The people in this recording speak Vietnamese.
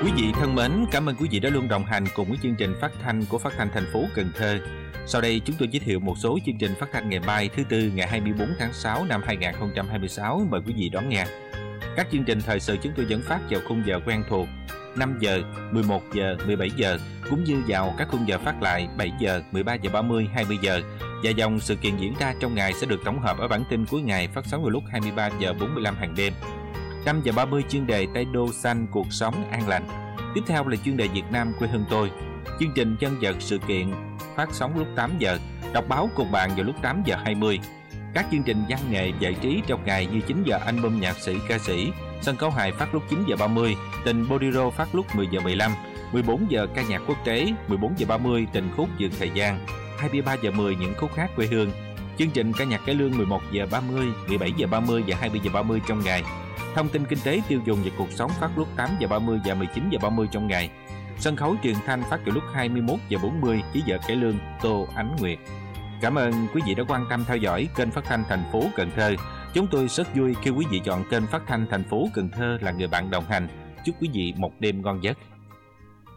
Quý vị thân mến, cảm ơn quý vị đã luôn đồng hành cùng với chương trình phát thanh của Phát thanh thành phố Cần Thơ. Sau đây chúng tôi giới thiệu một số chương trình phát thanh ngày mai thứ Tư ngày 24 tháng 6 năm 2026. Mời quý vị đón nghe. Các chương trình thời sự chúng tôi vẫn phát vào khung giờ quen thuộc 5 giờ, 11 giờ, 17 giờ, cũng như vào các khung giờ phát lại 7 giờ, 13 giờ 30, 20 giờ. Và dòng sự kiện diễn ra trong ngày sẽ được tổng hợp ở bản tin cuối ngày phát sóng vào lúc 23 giờ 45 hàng đêm. 5 giờ 30 chuyên đề Tây Đô Xanh, cuộc sống an lành. Tiếp theo là chuyên đề Việt Nam quê hương tôi. Chương trình Chân vật sự kiện phát sóng lúc 8 giờ, đọc báo cùng bạn vào lúc 8 giờ 20. Các chương trình văn nghệ giải trí trong ngày như 9 giờ album nhạc sĩ ca sĩ, sân khấu hài phát lúc 9 giờ 30, tình bolero phát lúc 10 giờ 15, 14 giờ ca nhạc quốc tế, 14 giờ 30 tình khúc vượt thời gian, 23 giờ 10 những khúc hát quê hương. Chương trình ca nhạc cải lương 11 giờ 30, 17 giờ 30 và 20 giờ 30 trong ngày. Thông tin kinh tế tiêu dùng và cuộc sống phát lúc 8 giờ 30 và 19 giờ 30 trong ngày. Sân khấu truyền thanh phát vào lúc 21 giờ 40 với vợ cải lương Tô Ánh Nguyệt. Cảm ơn quý vị đã quan tâm theo dõi kênh phát thanh thành phố Cần Thơ. Chúng tôi rất vui khi quý vị chọn kênh phát thanh thành phố Cần Thơ là người bạn đồng hành. Chúc quý vị một đêm ngon giấc.